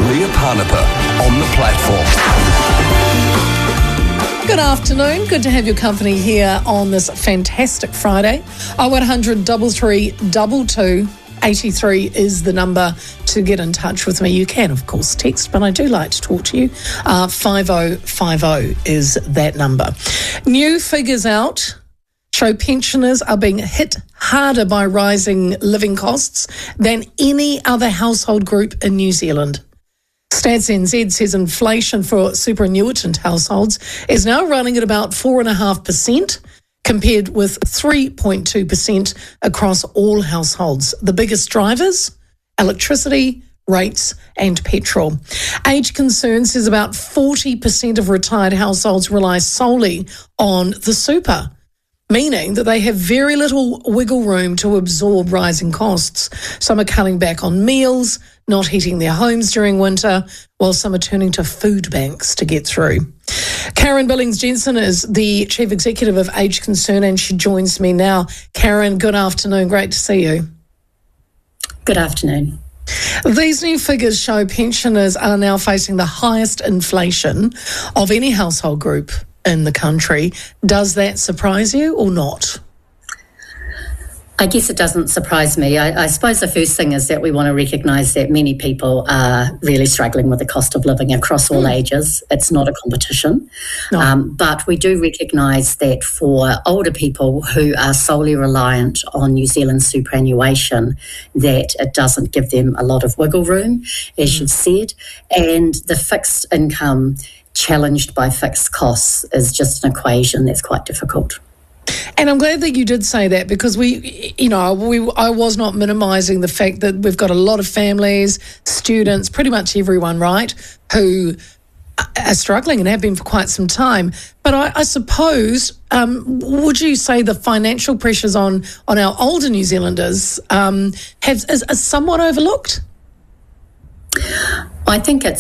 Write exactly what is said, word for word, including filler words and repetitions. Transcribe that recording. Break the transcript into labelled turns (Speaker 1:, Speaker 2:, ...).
Speaker 1: Leah Parnapa on the platform.
Speaker 2: Good afternoon. Good to have your company here on this fantastic Friday. oh one hundred, three three two two, eight three is the number to get in touch with me. You can, of course, text, but I do like to talk to you. Uh, five oh five oh is that number. New figures out show pensioners are being hit harder by rising living costs than any other household group in New Zealand. Stats N Z says inflation for superannuitant households is now running at about four point five percent compared with three point two percent across all households. The biggest drivers, electricity, rates and petrol. Age Concern says about forty percent of retired households rely solely on the super, meaning that they have very little wiggle room to absorb rising costs. Some are cutting back on meals, not heating their homes during winter, while some are turning to food banks to get through. Karen Billings-Jensen is the Chief Executive of Age Concern and she joins me now. Karen, good afternoon. Great to see you.
Speaker 3: Good afternoon.
Speaker 2: These new figures show pensioners are now facing the highest inflation of any household group in the country. Does that surprise you or not?
Speaker 3: I guess it doesn't surprise me. I, I suppose the first thing is that we want to recognise that many people are really struggling with the cost of living across all mm. ages. It's not a competition. No. Um, but we do recognise that for older people who are solely reliant on New Zealand superannuation, that it doesn't give them a lot of wiggle room, as mm. you've said. And the fixed income challenged by fixed costs is just an equation that's quite difficult.
Speaker 2: And I'm glad that you did say that because we, you know, we I was not minimising the fact that we've got a lot of families, students, pretty much everyone, right, who are struggling and have been for quite some time. But I, I suppose, um, would you say the financial pressures on, on our older New Zealanders um, have is, is somewhat overlooked?
Speaker 3: I think it's